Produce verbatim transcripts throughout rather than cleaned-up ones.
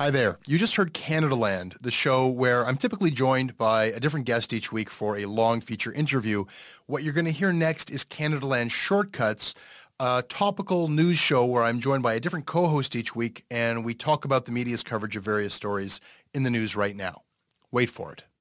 Hi there. You just heard Canada Land, the show where I'm typically joined by a different guest each week for a long feature interview. What you're going to hear next is Canada Land Shortcuts, a topical news show where I'm joined by a different co-host each week, and we talk about the media's coverage of various stories in the news right now. Wait for it.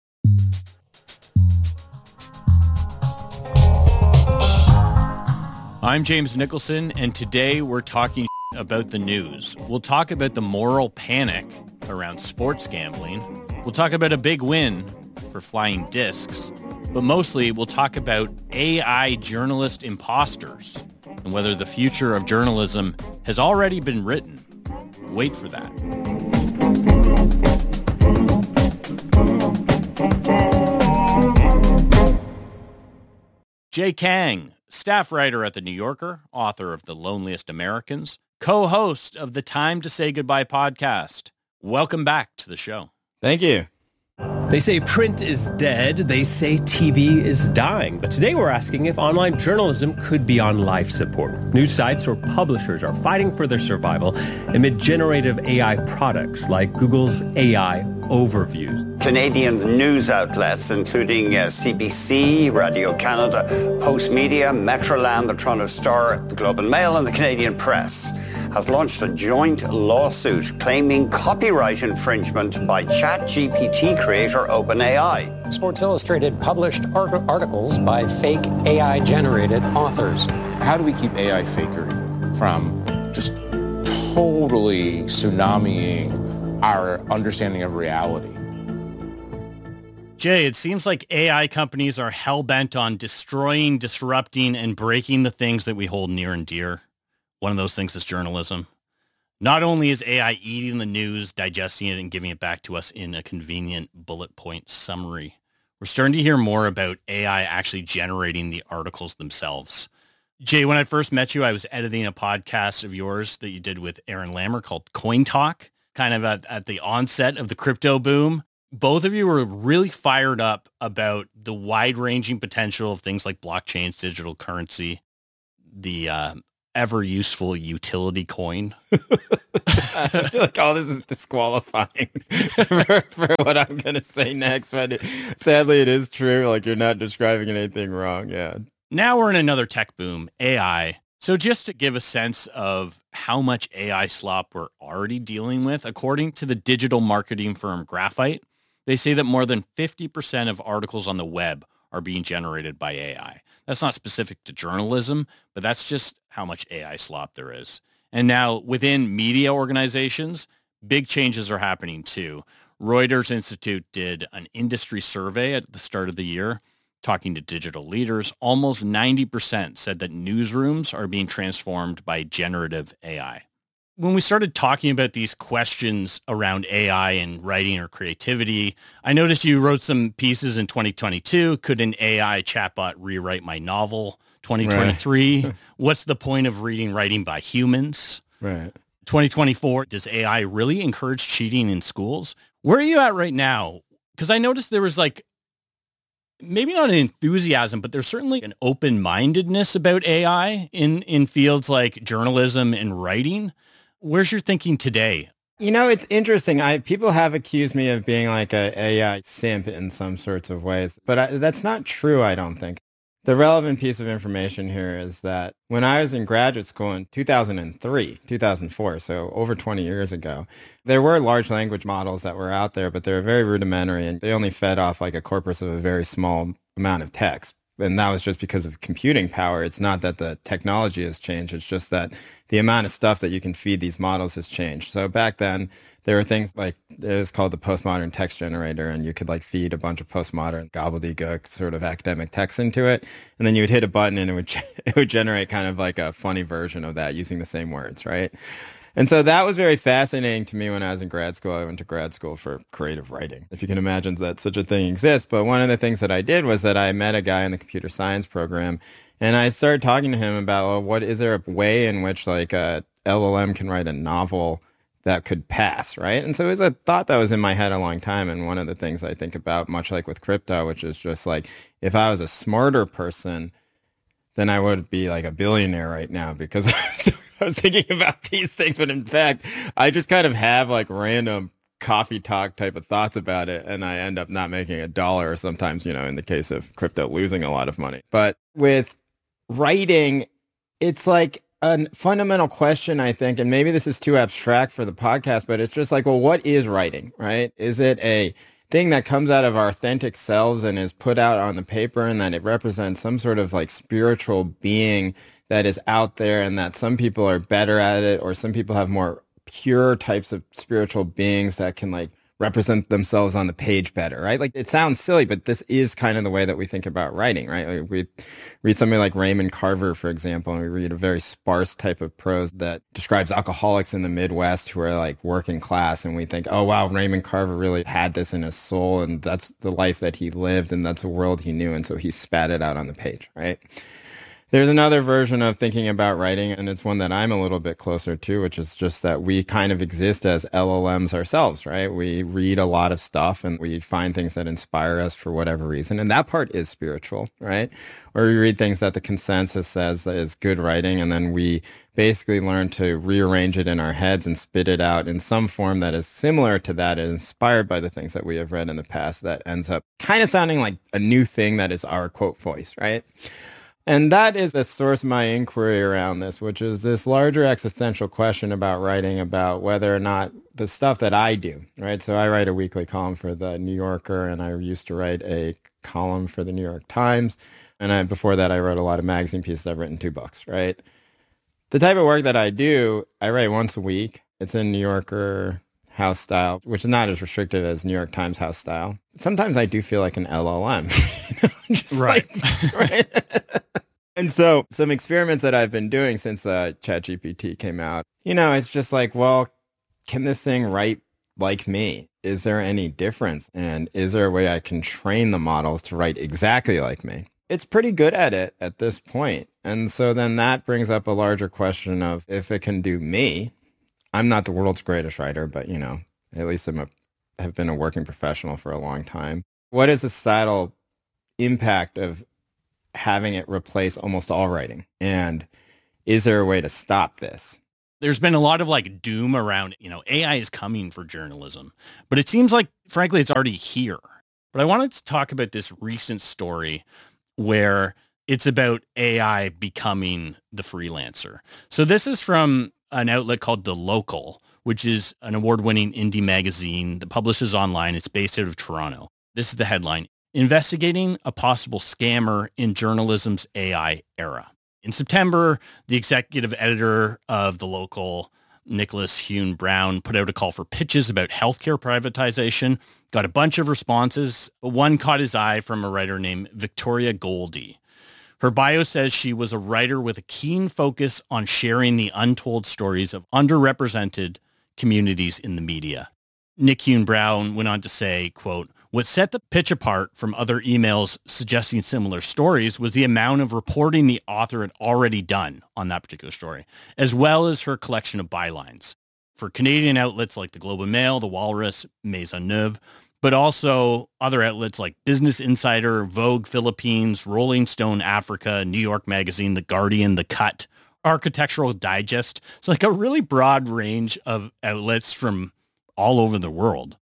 I'm James Nicholson, and today we're talking about the news. We'll talk about the moral panic around sports gambling. We'll talk about a big win for flying discs. But mostly, we'll talk about A I journalist imposters and whether the future of journalism has already been written. Wait for that. Jay Kang, staff writer at The New Yorker, author of The Loneliest Americans, co-host of the Time to Say Goodbye podcast. Welcome back to the show. Thank you. They say print is dead. They say T V is dying. But today we're asking if online journalism could be on life support. News sites or publishers are fighting for their survival amid generative A I products like Google's A I Overviews. Canadian news outlets, including uh, C B C, Radio Canada, Postmedia, Metroland, the Toronto Star, the Globe and Mail, and the Canadian Press, has launched a joint lawsuit claiming copyright infringement by ChatGPT creator OpenAI. Sports Illustrated published art- articles by fake A I-generated authors. How do we keep A I fakery from just totally tsunamiing our understanding of reality? Jay, it seems like A I companies are hell-bent on destroying, disrupting, and breaking the things that we hold near and dear. One of those things is journalism. Not only is A I eating the news, digesting it, and giving it back to us in a convenient bullet point summary, we're starting to hear more about A I actually generating the articles themselves. Jay, when I first met you, I was editing a podcast of yours that you did with Aaron Lammer called Coin Talk, kind of at, at the onset of the crypto boom. Both of you were really fired up about the wide-ranging potential of things like blockchains, digital currency, the uh, ever-useful utility coin. I feel like all this is disqualifying for, for what I'm going to say next, but it, sadly it is true. Like, you're not describing anything wrong, yeah. Now we're in another tech boom, A I. So just to give a sense of how much A I slop we're already dealing with, according to the digital marketing firm Graphite, they say that more than fifty percent of articles on the web are being generated by A I. That's not specific to journalism, but that's just how much A I slop there is. And now within media organizations, big changes are happening too. Reuters Institute did an industry survey at the start of the year, talking to digital leaders. Almost ninety percent said that newsrooms are being transformed by generative A I. When we started talking about these questions around A I and writing or creativity, I noticed you wrote some pieces in twenty twenty-two. Could an A I chatbot rewrite my novel? twenty twenty-three. Right. What's the point of reading writing by humans? Right. twenty twenty-four. Does A I really encourage cheating in schools? Where are you at right now? Because I noticed there was like, maybe not an enthusiasm, but there's certainly an open-mindedness about A I in, in fields like journalism and writing. Where's your thinking today? You know, it's interesting. I people have accused me of being like a A I simp in some sorts of ways, but I, that's not true, I don't think. The relevant piece of information here is that when I was in graduate school in two thousand three, two thousand four, so over twenty years ago, there were large language models that were out there, but they were very rudimentary and they only fed off like a corpus of a very small amount of text. And that was just because of computing power. It's not that the technology has changed. It's just that the amount of stuff that you can feed these models has changed. So back then, there were things like, it was called the postmodern text generator, and you could like feed a bunch of postmodern gobbledygook sort of academic text into it. And then you would hit a button and it would, it would generate kind of like a funny version of that using the same words, right? And so that was very fascinating to me when I was in grad school. I went to grad school for creative writing, if you can imagine that such a thing exists. But one of the things that I did was that I met a guy in the computer science program, and I started talking to him about, well, what is there a way in which like a L L M can write a novel that could pass, right? And so it was a thought that was in my head a long time. And one of the things I think about, much like with crypto, which is just like, if I was a smarter person, then I would be like a billionaire right now because I was thinking about these things, but in fact, I just kind of have like random coffee talk type of thoughts about it, and I end up not making a dollar, or sometimes, you know, in the case of crypto, losing a lot of money. But with writing, it's like a fundamental question, I think, and maybe this is too abstract for the podcast, but it's just like, well, what is writing, right? Is it a thing that comes out of our authentic selves and is put out on the paper, and that it represents some sort of like spiritual being that is out there, and that some people are better at it, or some people have more pure types of spiritual beings that can like represent themselves on the page better, right? Like, it sounds silly, but this is kind of the way that we think about writing, right? Like, we read somebody like Raymond Carver, for example, and we read a very sparse type of prose that describes alcoholics in the Midwest who are like working class, and we think, oh wow, Raymond Carver really had this in his soul, and that's the life that he lived, and that's the world he knew, and so he spat it out on the page, right? There's another version of thinking about writing, and it's one that I'm a little bit closer to, which is just that we kind of exist as L L Ms ourselves, right? We read a lot of stuff and we find things that inspire us for whatever reason. And that part is spiritual, right? Or we read things that the consensus says is good writing, and then we basically learn to rearrange it in our heads and spit it out in some form that is similar to that, inspired by the things that we have read in the past, that ends up kind of sounding like a new thing that is our quote voice, right? And that is the source of my inquiry around this, which is this larger existential question about writing, about whether or not the stuff that I do, right? So I write a weekly column for the New Yorker, and I used to write a column for the New York Times. And I, before that, I wrote a lot of magazine pieces. I've written two books, right? The type of work that I do, I write once a week. It's in New Yorker house style, which is not as restrictive as New York Times house style. Sometimes I do feel like an L L M. Just right. Like, right. And so some experiments that I've been doing since uh, ChatGPT came out, you know, it's just like, well, can this thing write like me? Is there any difference? And is there a way I can train the models to write exactly like me? It's pretty good at it at this point. And so then that brings up a larger question of, if it can do me, I'm not the world's greatest writer, but, you know, at least I'm a, have been a working professional for a long time. What is the societal impact of having it replace almost all writing? And is there a way to stop this? There's been a lot of like doom around, you know, A I is coming for journalism, but it seems like, frankly, it's already here. But I wanted to talk about this recent story where it's about A I becoming the freelancer. So this is from an outlet called The Local, which is an award-winning indie magazine that publishes online. It's based out of Toronto. This is the headline: Investigating a Possible Scammer in Journalism's A I Era. In September, the executive editor of The Local, Nicholas Hune Brown, put out a call for pitches about healthcare privatization, got a bunch of responses, but one caught his eye from a writer named Victoria Goldie. Her bio says she was a writer with a keen focus on sharing the untold stories of underrepresented communities in the media. Nick Hune Brown went on to say, quote, "What set the pitch apart from other emails suggesting similar stories was the amount of reporting the author had already done on that particular story, as well as her collection of bylines for Canadian outlets like the Globe and Mail, the Walrus, Maisonneuve, but also other outlets like Business Insider, Vogue Philippines, Rolling Stone Africa, New York Magazine, The Guardian, The Cut, Architectural Digest." So like a really broad range of outlets from all over the world.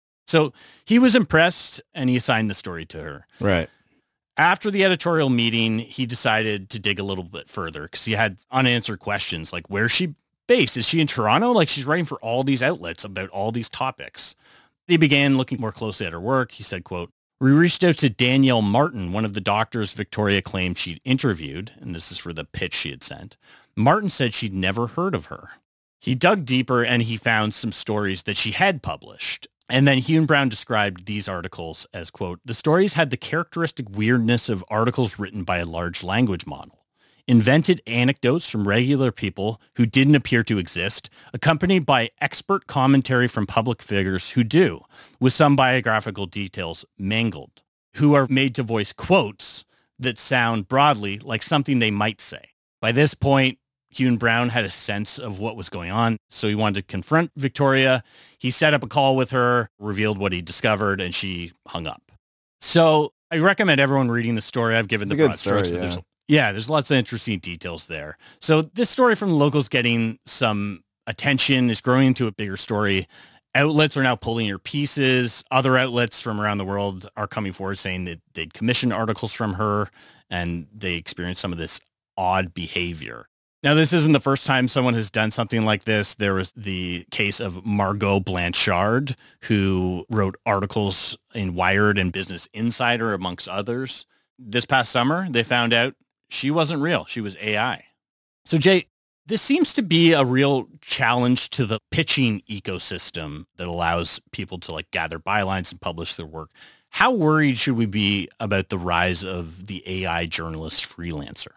So he was impressed and he assigned the story to her. Right. After the editorial meeting, he decided to dig a little bit further because he had unanswered questions like, where's she based? Is she in Toronto? Like, she's writing for all these outlets about all these topics. He began looking more closely at her work. He said, quote, "We reached out to Danielle Martin, one of the doctors Victoria claimed she'd interviewed," and this is for the pitch she had sent. "Martin said she'd never heard of her." He dug deeper and he found some stories that she had published. And then Hune Brown described these articles as, quote, "The stories had the characteristic weirdness of articles written by a large language model. Invented anecdotes from regular people who didn't appear to exist, accompanied by expert commentary from public figures who do, with some biographical details mangled, who are made to voice quotes that sound broadly like something they might say." By this point, Hune Brown had a sense of what was going on, so he wanted to confront Victoria. He set up a call with her, revealed what he discovered, and she hung up. So I recommend everyone reading the story. I've given It's the a broad good story, strokes, but yeah. there's Yeah, there's lots of interesting details there. So this story from the locals getting some attention is growing into a bigger story. Outlets are now pulling your pieces. Other outlets from around the world are coming forward saying that they'd commissioned articles from her and they experienced some of this odd behavior. Now, this isn't the first time someone has done something like this. There was the case of Margot Blanchard, who wrote articles in Wired and Business Insider, amongst others. This past summer, they found out she wasn't real. She was A I. So, Jay, this seems to be a real challenge to the pitching ecosystem that allows people to like gather bylines and publish their work. How worried should we be about the rise of the A I journalist freelancer?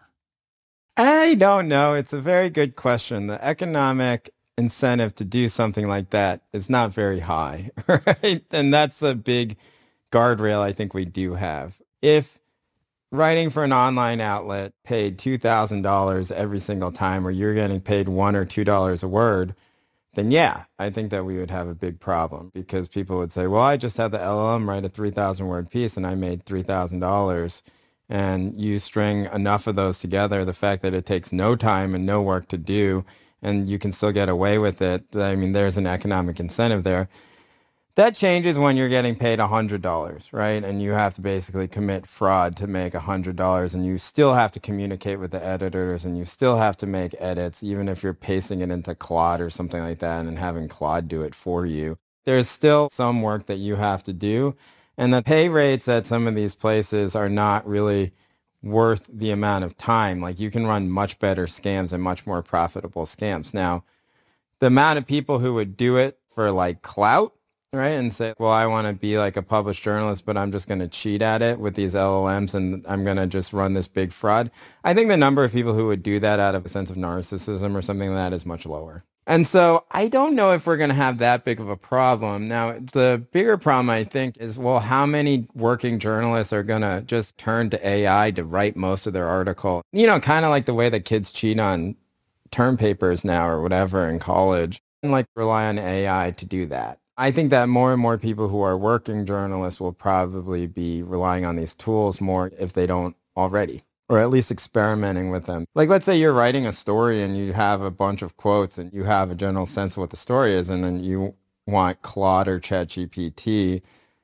I don't know. It's a very good question. The economic incentive to do something like that is not very high, right? And that's a big guardrail I think we do have. If writing for an online outlet paid two thousand dollars every single time, or you're getting paid one or two dollars a word, then yeah, I think that we would have a big problem, because people would say, well, I just had the L L M write a three thousand word piece and I made three thousand dollars. And you string enough of those together, the fact that it takes no time and no work to do, and you can still get away with it. I mean, there's an economic incentive there. That changes when you're getting paid one hundred dollars, right? And you have to basically commit fraud to make one hundred dollars, and you still have to communicate with the editors, and you still have to make edits, even if you're pasting it into Claude or something like that and having Claude do it for you. There's still some work that you have to do. And the pay rates at some of these places are not really worth the amount of time. Like, you can run much better scams and much more profitable scams. Now, the amount of people who would do it for like clout, right, and say, well, I want to be like a published journalist, but I'm just going to cheat at it with these L L Ms and I'm going to just run this big fraud. I think the number of people who would do that out of a sense of narcissism or something like that is much lower. And so I don't know if we're going to have that big of a problem. Now, the bigger problem, I think, is, well, how many working journalists are going to just turn to A I to write most of their article? You know, kind of like the way that kids cheat on term papers now or whatever in college, and like rely on A I to do that. I think that more and more people who are working journalists will probably be relying on these tools more if they don't already, or at least experimenting with them. Like, let's say you're writing a story and you have a bunch of quotes and you have a general sense of what the story is, and then you want Claude or ChatGPT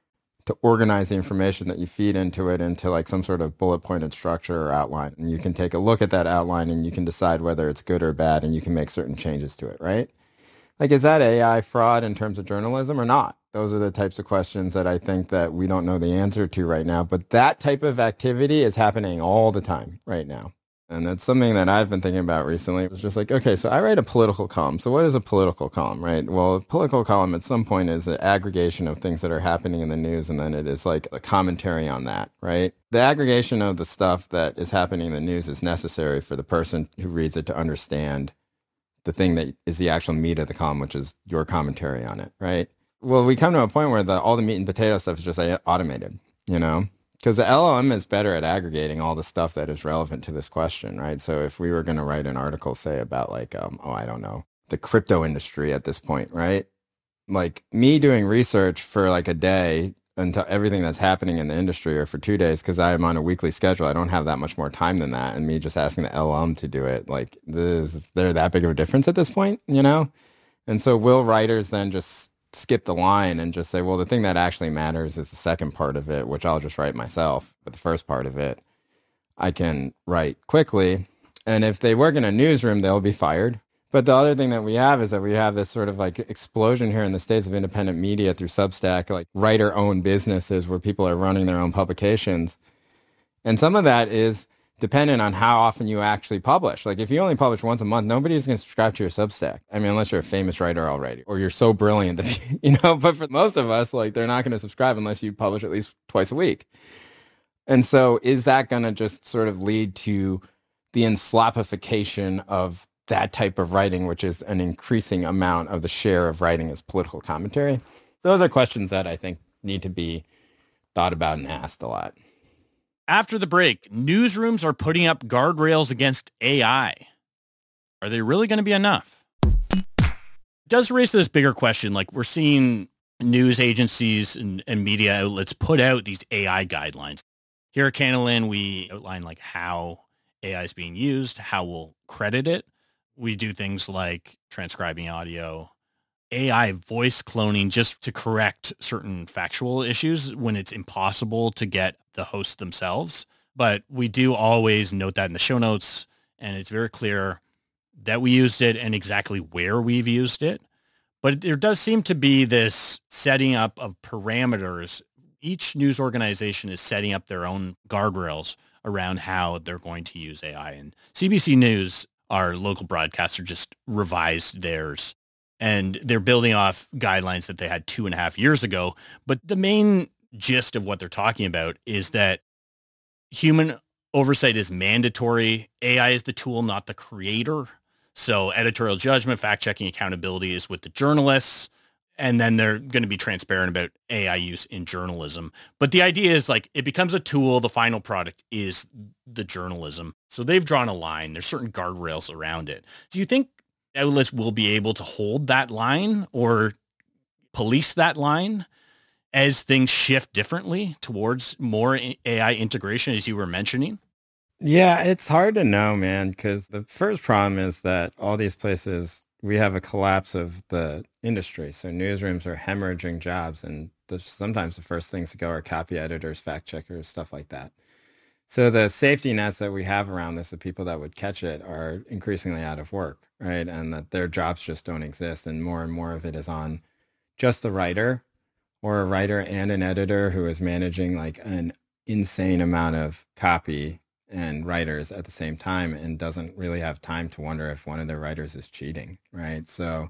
to organize the information that you feed into it into like some sort of bullet pointed structure or outline. And you can take a look at that outline and you can decide whether it's good or bad, and you can make certain changes to it, right? Like, is that A I fraud in terms of journalism or not? Those are the types of questions that I think that we don't know the answer to right now. But that type of activity is happening all the time right now. And that's something that I've been thinking about recently. It's just like, okay, so I write a political column. So what is a political column, right? Well, a political column at some point is an aggregation of things that are happening in the news, and then it is like a commentary on that, right? The aggregation of the stuff that is happening in the news is necessary for the person who reads it to understand the thing that is the actual meat of the column, which is your commentary on it, right? Well, we come to a point where the, all the meat and potato stuff is just like automated, you know, because the L L M is better at aggregating all the stuff that is relevant to this question, right? So if we were going to write an article, say, about like, um, oh, I don't know, the crypto industry at this point, right? Like, me doing research for like a day into everything that's happening in the industry, or for two days because I am on a weekly schedule, I don't have that much more time than that. And me just asking the L L M to do it, like, is there that big of a difference at this point, you know? And so will writers then just skip the line and just say, well, the thing that actually matters is the second part of it, which I'll just write myself, but the first part of it I can write quickly. And if they work in a newsroom, they'll be fired. But the other thing that we have is that we have this sort of like explosion here in the States of independent media through Substack, like writer-owned businesses where people are running their own publications. And some of that is dependent on how often you actually publish. Like, if you only publish once a month, nobody's going to subscribe to your Substack. I mean, unless you're a famous writer already, or you're so brilliant that, you know, but for most of us, like, they're not going to subscribe unless you publish at least twice a week. And so is that going to just sort of lead to the enslapification of that type of writing, which is an increasing amount of the share of writing as political commentary? Those are questions that I think need to be thought about and asked a lot. After the break, newsrooms are putting up guardrails against A I. Are they really going to be enough? It does raise this bigger question. Like, we're seeing news agencies and, and media outlets put out these A I guidelines. Here at Canadaland, we outline like how A I is being used, how we'll credit it. We do things like transcribing audio, A I voice cloning just to correct certain factual issues when it's impossible to get the hosts themselves. But we do always note that in the show notes, and it's very clear that we used it and exactly where we've used it. But there does seem to be this setting up of parameters. Each news organization is setting up their own guardrails around how they're going to use A I. And C B C News, our local broadcaster, just revised theirs. And they're building off guidelines that they had two and a half years ago. But the main gist of what they're talking about is that human oversight is mandatory. A I is the tool, not the creator. So editorial judgment, fact-checking, accountability is with the journalists. And then they're going to be transparent about A I use in journalism. But the idea is like it becomes a tool. The final product is the journalism. So they've drawn a line. There's certain guardrails around it. Do you think outlets will be able to hold that line or police that line as things shift differently towards more A I integration, as you were mentioning? Yeah, it's hard to know, man, because the first problem is that all these places, we have a collapse of the industry. So newsrooms are hemorrhaging jobs, and the, sometimes the first things to go are copy editors, fact checkers, stuff like that. So the safety nets that we have around this, the people that would catch it, are increasingly out of work, right? And that their jobs just don't exist. And more and more of it is on just the writer or a writer and an editor who is managing like an insane amount of copy and writers at the same time and doesn't really have time to wonder if one of their writers is cheating, right? So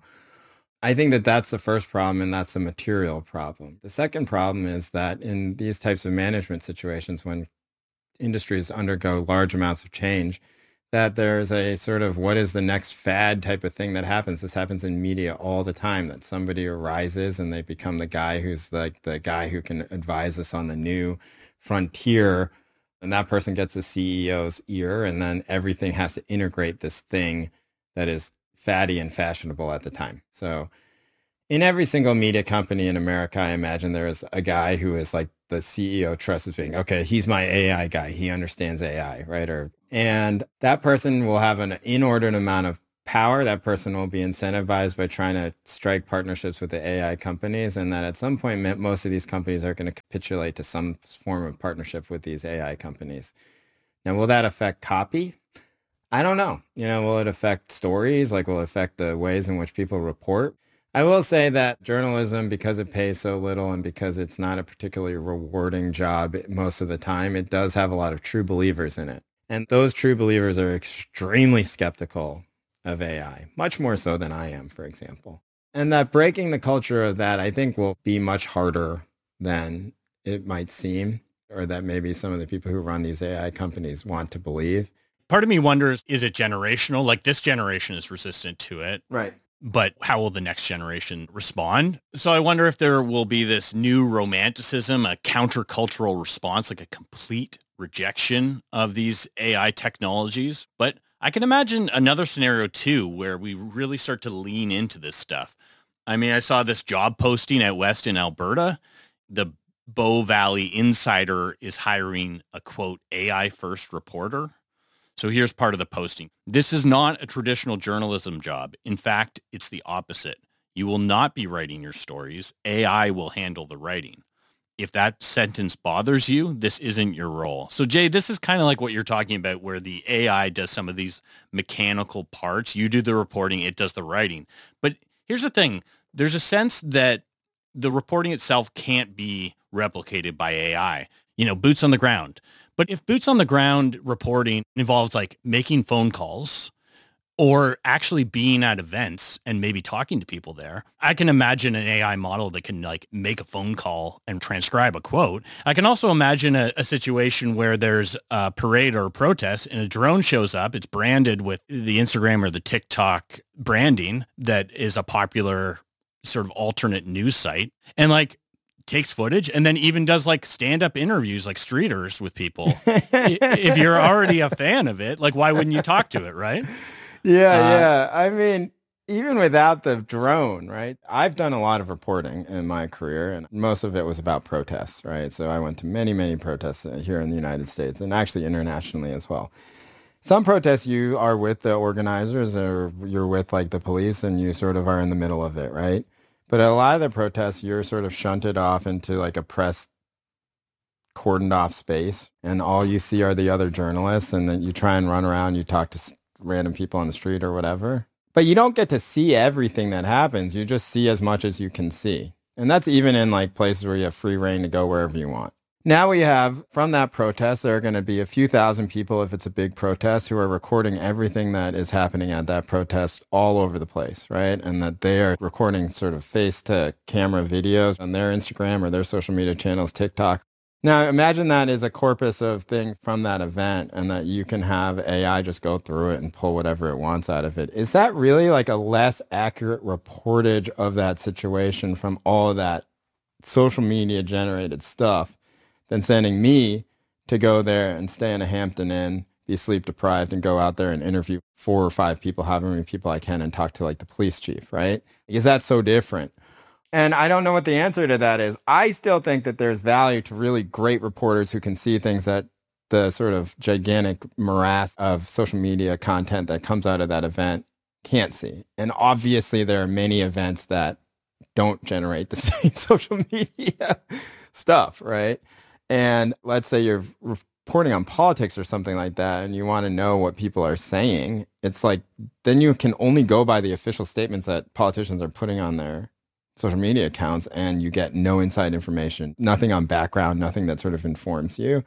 I think that that's the first problem, and that's a material problem. The second problem is that in these types of management situations, when industries undergo large amounts of change, that there's a sort of what is the next fad type of thing that happens. This happens in media all the time, that somebody arises and they become the guy who's like the guy who can advise us on the new frontier, and that person gets the C E O's ear, and then everything has to integrate this thing that is fatty and fashionable at the time. So in every single media company in America, I imagine there is a guy who is like the C E O trusts as being, okay, he's my A I guy. He understands A I, right? Or, and that person will have an inordinate amount of power. That person will be incentivized by trying to strike partnerships with the A I companies. And that at some point, most of these companies are going to capitulate to some form of partnership with these A I companies. Now, will that affect copy? I don't know. You know, will it affect stories? Like, will it affect the ways in which people report? I will say that journalism, because it pays so little and because it's not a particularly rewarding job most of the time, it does have a lot of true believers in it. And those true believers are extremely skeptical of A I, much more so than I am, for example. And that breaking the culture of that, I think, will be much harder than it might seem, or that maybe some of the people who run these A I companies want to believe. Part of me wonders, is it generational? Like this generation is resistant to it. Right. But how will the next generation respond? So I wonder if there will be this new romanticism, a countercultural response, like a complete rejection of these A I technologies. But I can imagine another scenario too, where we really start to lean into this stuff. I mean, I saw this job posting out west in Alberta. The Bow Valley Insider is hiring a, quote, A I first reporter. So here's part of the posting. This is not a traditional journalism job. In fact, it's the opposite. You will not be writing your stories. A I will handle the writing. If that sentence bothers you, this isn't your role. So Jay, this is kind of like what you're talking about, where the A I does some of these mechanical parts. You do the reporting, it does the writing. But here's the thing. There's a sense that the reporting itself can't be replicated by A I. You know, boots on the ground. But if boots on the ground reporting involves like making phone calls or actually being at events and maybe talking to people there, I can imagine an A I model that can like make a phone call and transcribe a quote. I can also imagine a, a situation where there's a parade or a protest and a drone shows up. It's branded with the Instagram or the TikTok branding that is a popular sort of alternate news site. And like, takes footage and then even does like stand-up interviews like streeters with people. If you're already a fan of it, like why wouldn't you talk to it, right? Yeah, uh, yeah. I mean, even without the drone, right? I've done a lot of reporting in my career, and most of it was about protests, right? So I went to many, many protests here in the United States and actually internationally as well. Some protests you are with the organizers or you're with like the police and you sort of are in the middle of it, right? But at a lot of the protests, you're sort of shunted off into like a press cordoned off space and all you see are the other journalists and then you try and run around, you talk to s- random people on the street or whatever. But you don't get to see everything that happens. You just see as much as you can see. And that's even in like places where you have free reign to go wherever you want. Now we have, from that protest, there are going to be a few thousand people, if it's a big protest, who are recording everything that is happening at that protest all over the place, right? And that they are recording sort of face-to-camera videos on their Instagram or their social media channels, TikTok. Now imagine that is a corpus of things from that event and that you can have A I just go through it and pull whatever it wants out of it. Is that really like a less accurate reportage of that situation from all of that social media generated stuff than sending me to go there and stay in a Hampton Inn, be sleep deprived, and go out there and interview four or five people, however many people I can, and talk to like the police chief, right? Is that so different? And I don't know what the answer to that is. I still think that there's value to really great reporters who can see things that the sort of gigantic morass of social media content that comes out of that event can't see. And obviously there are many events that don't generate the same social media stuff, right? And let's say you're reporting on politics or something like that and you want to know what people are saying. It's like, then you can only go by the official statements that politicians are putting on their social media accounts and you get no inside information, nothing on background, nothing that sort of informs you.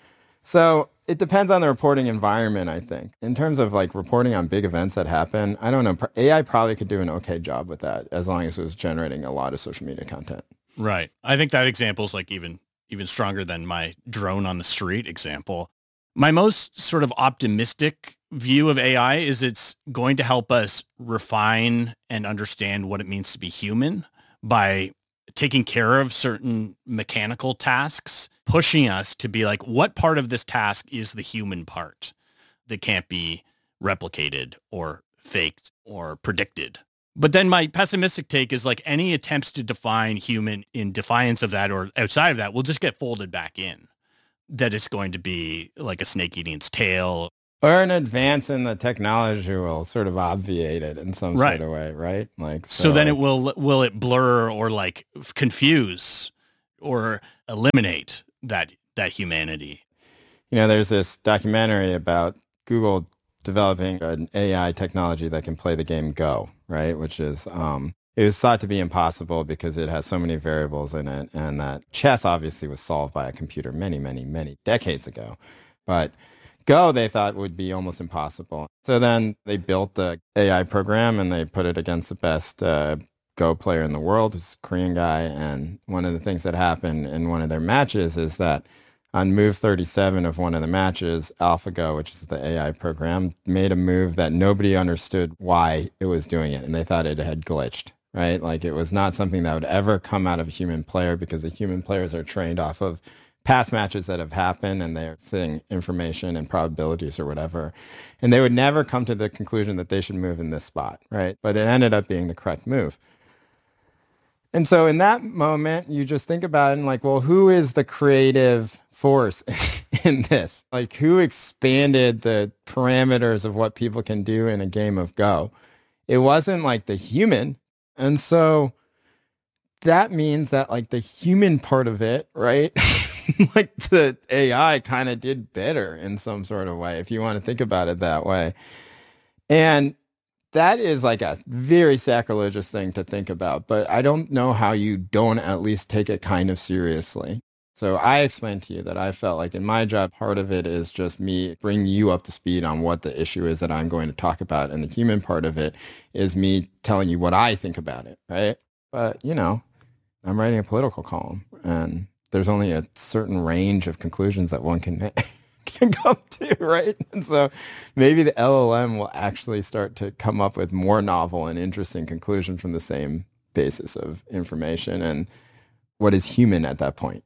So it depends on the reporting environment, I think. In terms of like reporting on big events that happen, I don't know. A I probably could do an okay job with that as long as it was generating a lot of social media content. Right. I think that example is like even even stronger than my drone on the street example. My most sort of optimistic view of A I is it's going to help us refine and understand what it means to be human by taking care of certain mechanical tasks, pushing us to be like, what part of this task is the human part that can't be replicated or faked or predicted? But then my pessimistic take is like any attempts to define human in defiance of that or outside of that will just get folded back in. That it's going to be like a snake eating its tail. Or an advance in the technology will sort of obviate it in some right. sort of way, right? Like so, so then it will will it blur or like confuse or eliminate that that humanity. You know, there's this documentary about Google developing an A I technology that can play the game Go, right? Which is, um, it was thought to be impossible because it has so many variables in it, and that chess obviously was solved by a computer many, many, many decades ago. But Go, they thought would be almost impossible. So then they built the A I program and they put it against the best uh, Go player in the world, who's a Korean guy. And one of the things that happened in one of their matches is that on move thirty-seven of one of the matches, AlphaGo, which is the A I program, made a move that nobody understood why it was doing it. And they thought it had glitched, right? Like it was not something that would ever come out of a human player because the human players are trained off of past matches that have happened and they're seeing information and probabilities or whatever. And they would never come to the conclusion that they should move in this spot, right? But it ended up being the correct move. And so in that moment, you just think about it and like, well, who is the creative force in this? Like who expanded the parameters of what people can do in a game of Go? It wasn't like the human. And so that means that like the human part of it, right? Like the A I kind of did better in some sort of way, if you want to think about it that way. And that is like a very sacrilegious thing to think about, but I don't know how you don't at least take it kind of seriously. So I explained to you that I felt like in my job, part of it is just me bringing you up to speed on what the issue is that I'm going to talk about. And the human part of it is me telling you what I think about it, right? But, you know, I'm writing a political column and there's only a certain range of conclusions that one can can come to, right? And so maybe the L L M will actually start to come up with more novel and interesting conclusions from the same basis of information and what is human at that point.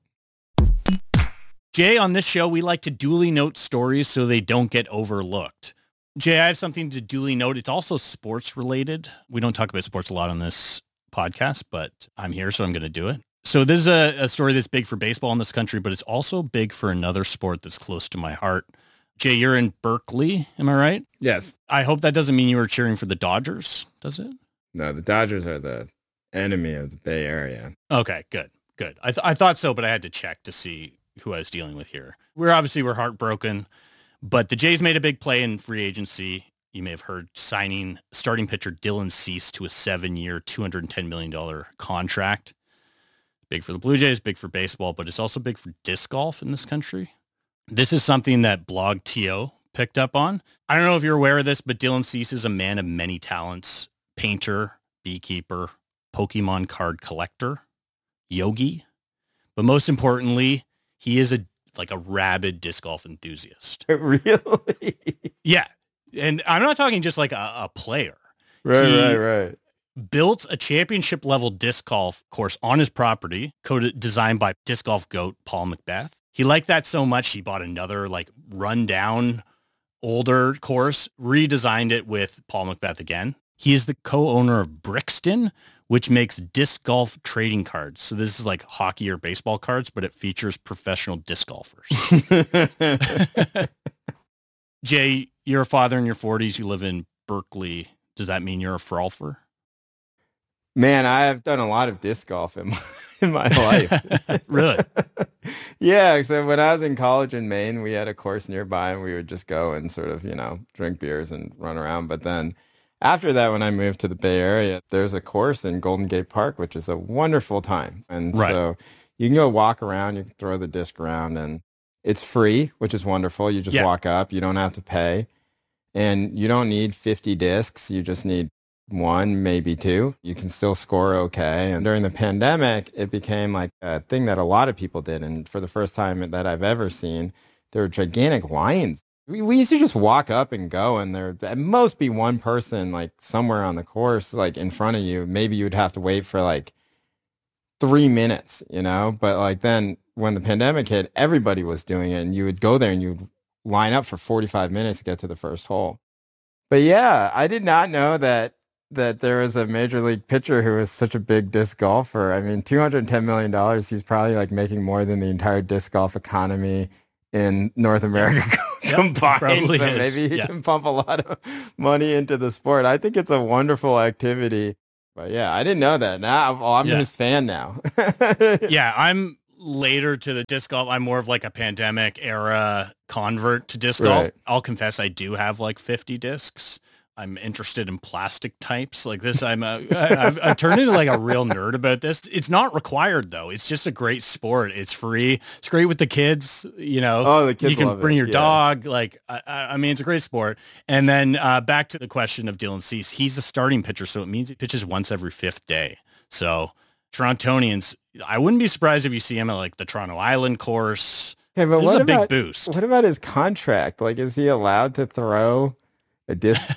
Jay, on this show, we like to duly note stories so they don't get overlooked. Jay, I have something to duly note. It's also sports related. We don't talk about sports a lot on this podcast, but I'm here, so I'm going to do it. So this is a, a story that's big for baseball in this country, but it's also big for another sport that's close to my heart, Jay, you're in Berkeley, am I right? Yes. I hope that doesn't mean you were cheering for the Dodgers, does it? No, the Dodgers are the enemy of the Bay Area. Okay, good, good. I, th- I thought so, but I had to check to see who I was dealing with here. We're obviously, we're heartbroken, but the Jays made a big play in free agency. You may have heard signing starting pitcher Dylan Cease to a seven-year, two hundred ten million dollars contract. Big for the Blue Jays, big for baseball, but it's also big for disc golf in this country. This is something that Blog T O picked up on. I don't know if you're aware of this, but Dylan Cease is a man of many talents. Painter, beekeeper, Pokemon card collector, yogi. But most importantly, he is a like a rabid disc golf enthusiast. Really? Yeah. And I'm not talking just like a, a player. Right, He right, right. built a championship level disc golf course on his property, coded, designed by disc golf goat Paul Macbeth. He liked that so much, he bought another like rundown older course, redesigned it with Paul Macbeth again. He is the co-owner of Brixton, which makes disc golf trading cards. So this is like hockey or baseball cards, but it features professional disc golfers. Jay, you're a father in your forties. You live in Berkeley. Does that mean you're a frolfer? Man, I have done a lot of disc golf in my, in my life. Really? Yeah, so when I was in college in Maine, we had a course nearby and we would just go and sort of, you know, drink beers and run around. But then after that, when I moved to the Bay Area, there's a course in Golden Gate Park, which is a wonderful time. And Right. so you can go walk around, you can throw the disc around, and it's free, which is wonderful. You just Yeah. walk up, you don't have to pay. And you don't need fifty discs. You just need one, maybe two. You can still score okay. And during the pandemic, it became like a thing that a lot of people did. And for the first time that I've ever seen, there were gigantic lines. We, we used to just walk up and go, and there'd at most be one person like somewhere on the course, like in front of you. Maybe you'd have to wait for like three minutes, you know? But like then when the pandemic hit, everybody was doing it, and you would go there and you'd line up for forty-five minutes to get to the first hole. But yeah, I did not know that that there was a major league pitcher who was such a big disc golfer. I mean, two hundred ten million dollars, he's probably like making more than the entire disc golf economy in North America Yep, combined. probably So is. maybe he Yeah. can pump a lot of money into the sport. I think it's a wonderful activity. But yeah, I didn't know that. Now well, I'm Yeah. his fan now. Yeah, I'm later to the disc golf. I'm more of like a pandemic era convert to disc golf. Right. I'll confess I do have like fifty discs. I'm interested in plastic types like this. I'm a, I've, I've turned into like a real nerd about this. It's not required though. It's just a great sport. It's free. It's great with the kids. You know, Oh, the kids you can love bring it, your yeah. dog. Like, I, I mean, it's a great sport. And then uh, back to the question of Dylan Cease. He's a starting pitcher, so it means he pitches once every fifth day. So Torontonians, I wouldn't be surprised if you see him at like the Toronto Island course. Okay, but This what is a big about, boost. What about his contract? Like, is he allowed to throw a disc?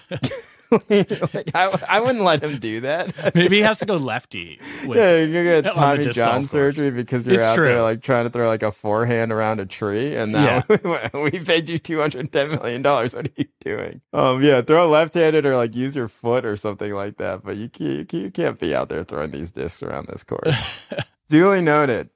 Like, I, I wouldn't let him do that. Maybe he has to go lefty. With, Yeah, you're gonna get on the Tommy disc John golf course. surgery because you're It's out true. there like trying to throw like a forehand around a tree, and now we paid you two hundred ten million dollars. What are you doing? Um, yeah, throw left-handed or like use your foot or something like that. But you can't, you can't be out there throwing these discs around this course. Duly noted.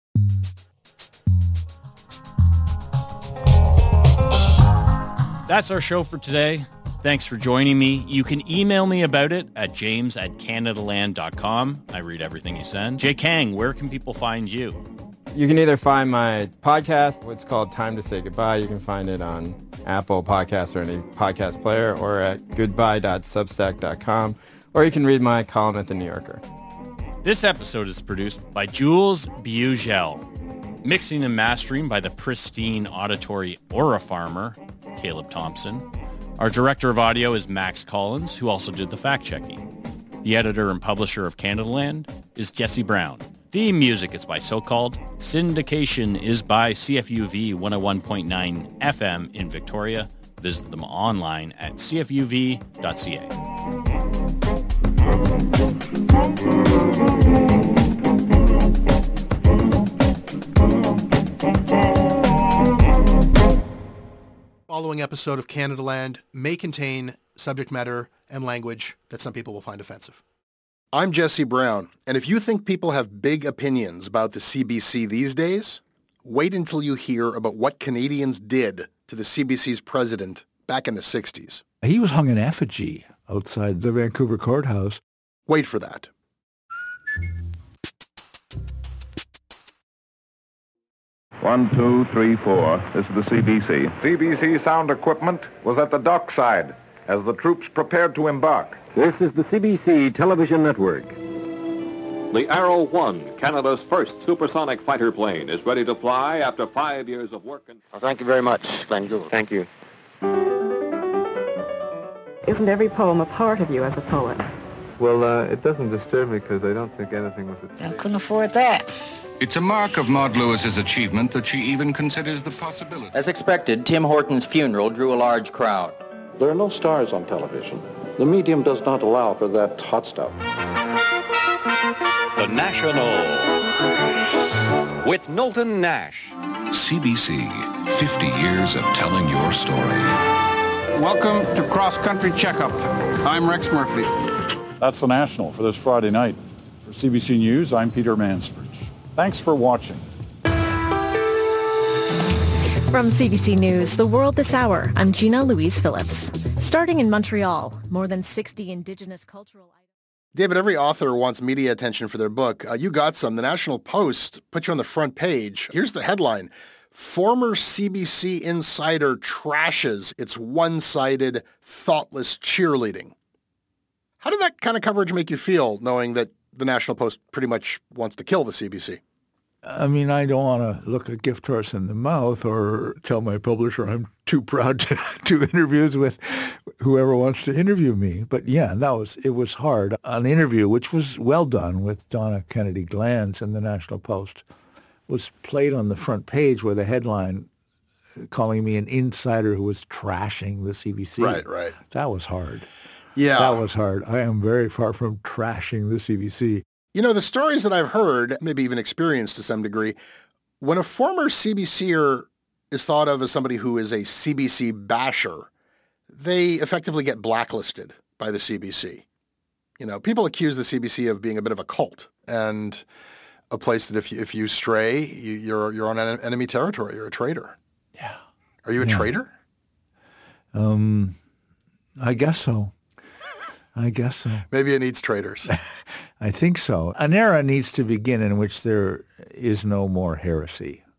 That's our show for today. Thanks for joining me. You can email me about it at james at canadaland dot com. I read everything you send. Jay Kang, where can people find you? You can either find my podcast, what's called Time to Say Goodbye. You can find it on Apple Podcasts or any podcast player, or at goodbye dot substack dot com, or you can read my column at The New Yorker. This episode is produced by Jules Bugel. Mixing and mastering by the pristine auditory Aura Farmer, Caleb Thompson. Our director of audio is Max Collins, who also did the fact-checking. The editor and publisher of Canadaland is Jesse Brown. Theme music is by So-Called. Syndication is by C F U V one oh one point nine F M in Victoria. Visit them online at c f u v dot c a. Following episode of Canadaland may contain subject matter and language that some people will find offensive. I'm Jesse Brown, and if you think people have big opinions about the C B C these days, Wait until you hear about what Canadians did to the C B C's president back in the sixties. He was hung in effigy outside the Vancouver courthouse. Wait for that. One, two, three, four. This is the C B C. C B C sound equipment was at the dockside as the troops prepared to embark. This is the C B C television network. The Arrow one, Canada's first supersonic fighter plane, is ready to fly after five years of work. And well, thank you very much, Glenn Gould. Thank you. Isn't every poem a part of you as a poet? Well, uh, it doesn't disturb me because I don't think anything was at I couldn't afford that. It's a mark of Maud Lewis's achievement that she even considers the possibility. As expected, Tim Horton's funeral drew a large crowd. There are no stars on television. The medium does not allow for that hot stuff. The National with Knowlton Nash. C B C, fifty years of telling your story. Welcome to Cross Country Checkup. I'm Rex Murphy. That's The National for this Friday night. For C B C News, I'm Peter Mansbridge. Thanks for watching. From C B C News, The World This Hour, I'm Gina Louise Phillips. Starting in Montreal, more than sixty Indigenous cultural items. David, every author wants media attention for their book. Uh, you got some. The National Post put you on the front page. Here's the headline. Former C B C insider trashes its one-sided, thoughtless cheerleading. How did that kind of coverage make you feel, knowing that the National Post pretty much wants to kill the C B C? I mean, I don't want to look a gift horse in the mouth or tell my publisher I'm too proud to do interviews with whoever wants to interview me. But yeah, that was it was hard. An interview, which was well done with Donna Kennedy Glanz in the National Post, was played on the front page with a headline calling me an insider who was trashing the C B C. Right, right. That was hard. Yeah. That was hard. I am very far from trashing the C B C. You know, the stories that I've heard, maybe even experienced to some degree, when a former C B C-er is thought of as somebody who is a C B C basher, they effectively get blacklisted by the C B C. You know, people accuse the C B C of being a bit of a cult and a place that if you, if you stray, you, you're you're on enemy territory. You're a traitor. Yeah. Are you a yeah. traitor? Um, I guess so. I guess so. Maybe it needs traitors. I think so. An era needs to begin in which there is no more heresy.